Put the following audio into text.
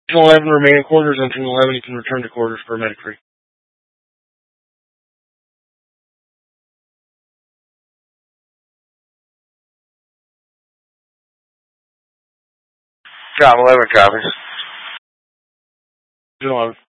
Regional 11 remaining quarters. On Regional 11, you can return to quarters for medic free. Job 11 copies. Regional 11.